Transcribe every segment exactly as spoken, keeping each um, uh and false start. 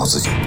自己。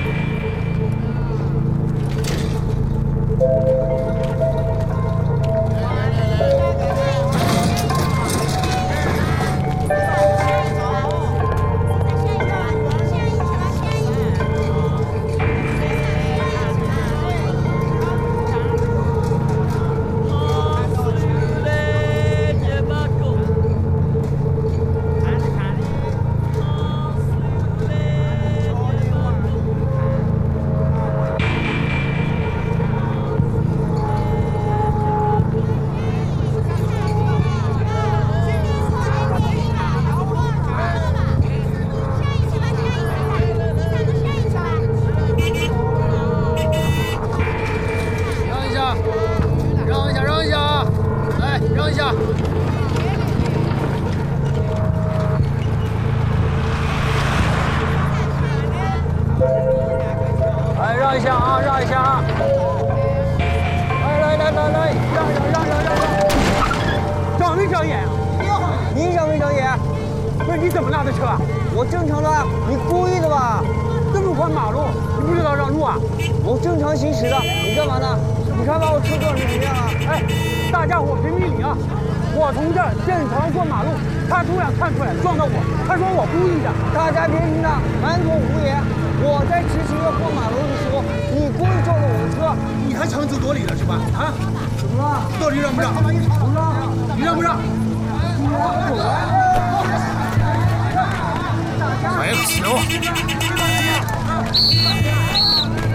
让一下啊，让一下啊！来来来来来，让让让让让让！长没长眼？你长没长眼？不是你怎么拉的车？我正常拉，你故意的吧？这么宽马路，你不知道让路啊？我正常行驶的，你干嘛呢？你看把我车撞成什么样啊？哎，大家伙评评理啊！我从这儿正常过马路，他突然看出来撞到我，他说我故意的。大家别听他满口胡言。我在执行要过马路的时候，你故意撞了我的车， 你还强词夺理了是吧？啊？ 怎么了？ 到底让不让？ 不让。 你让不让？还有球。